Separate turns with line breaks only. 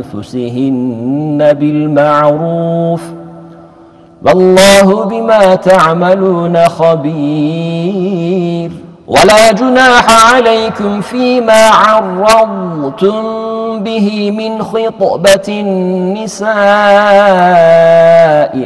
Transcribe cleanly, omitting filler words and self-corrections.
أنفسهن بالمعروف والله بما تعملون خبير. ولا جناح عليكم فيما عرضتم به من خطبة النساء